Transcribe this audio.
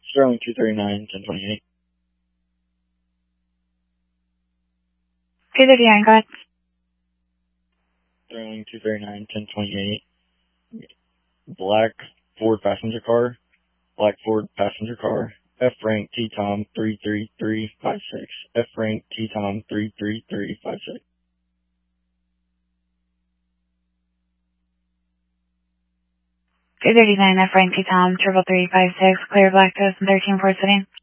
Sterling 239, 1028. 239, go ahead. Sterling 239, 1028. Black Ford passenger car. Black Ford passenger car. F rank T Tom 33356. F rank T Tom 33356. Two 39, F rank T Tom, 33356, clear Black Ghost and 13 4 sitting.